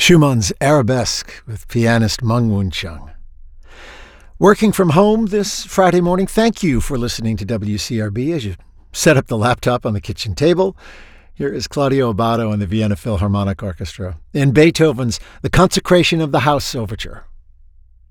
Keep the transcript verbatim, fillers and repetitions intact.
Schumann's Arabesque with pianist Meng Woon Chung. Working from home this Friday morning, thank you for listening to W C R B as you set up the laptop on the kitchen table. Here is Claudio Abbado and the Vienna Philharmonic Orchestra in Beethoven's The Consecration of the House Overture.